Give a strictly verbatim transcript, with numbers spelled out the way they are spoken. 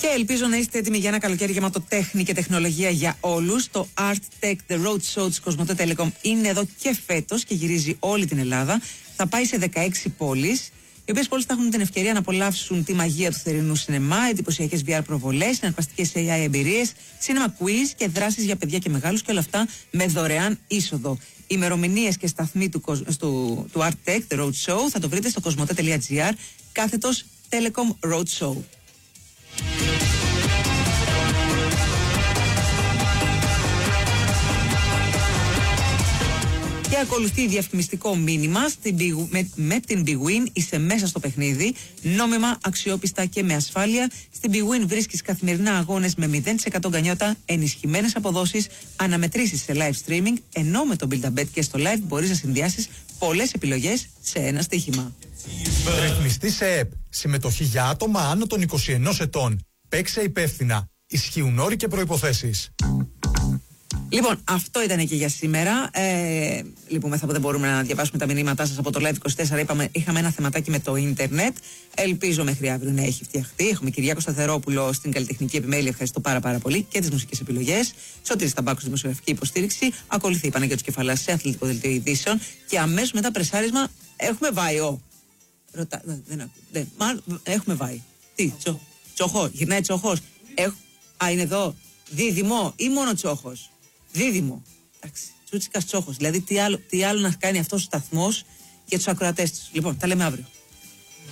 Και ελπίζω να είστε έτοιμοι για ένα καλοκαίρι γεμάτο τέχνη και τεχνολογία για όλους. Το Art Tech The Road Show της Κοσμοτέ Telecom είναι εδώ και φέτος και γυρίζει όλη την Ελλάδα. Θα πάει σε δεκαέξι πόλεις, οι οποίες πόλεις θα έχουν την ευκαιρία να απολαύσουν τη μαγεία του θερινού σινεμά, εντυπωσιακές βι αρ προβολές, συναρπαστικές έι άι εμπειρίες, cinema quiz και δράσεις για παιδιά και μεγάλους, και όλα αυτά με δωρεάν είσοδο. Ημερομηνίες και σταθμοί του, του, του Art Tech The Road Show θα το βρείτε στο κοσμοτέ τελεία τζι άρ κάθετος Telecom Road Show. Και ακολουθεί διαφημιστικό μήνυμα στην Big, με, με την Big Win είσαι μέσα στο παιχνίδι, νόμιμα, αξιόπιστα και με ασφάλεια. Στην Big Win βρίσκεις καθημερινά αγώνες με μηδέν τοις εκατό γκανιότα, ενισχυμένες αποδόσεις, αναμετρήσεις σε live streaming, ενώ με το Build a Bet και στο live μπορείς να συνδυάσεις πολλές επιλογές σε ένα στοίχημα. Ρυθμιστή σε ΕΠ. Συμμετοχή για άτομα άνω των είκοσι ενός ετών. Παίξε υπεύθυνα. Ισχύουν όροι και προϋποθέσεις. Λοιπόν, αυτό ήταν και για σήμερα. Ε, λυπούμεθα που δεν μπορούμε να διαβάσουμε τα μηνύματά σας από το Live είκοσι τέσσερα. Είπαμε, είχαμε ένα θεματάκι με το ίντερνετ. Ελπίζω μέχρι αύριο να έχει φτιαχτεί. Έχουμε Κυριάκο Σταθερόπουλο στην καλλιτεχνική επιμέλεια. Ευχαριστώ πάρα, πάρα πολύ. Και τις μουσικές επιλογές. Σωτήρης Ταμπάκος, δημοσιογραφική υποστήριξη. Ακολουθεί η Παναγιώτης Κεφαλάς σε αθλητικό δελτίο ειδήσεων. Και αμέσως μετά πρεσάρισμα έχουμε βάιο. Ρωτά, δεν, δεν ακούω. Δεν, μα, έχουμε βάει. Τι, τσο, τσοχό, γυρνάει τσοχός. Έχ, α, είναι εδώ. Δίδυμο ή μόνο τσόχος. Δίδυμο. Εντάξει. Τσούτσικας τσόχος. Δηλαδή, τι άλλο, τι άλλο να κάνει αυτός ο σταθμός για τους ακροατές τους. Λοιπόν, τα λέμε αύριο.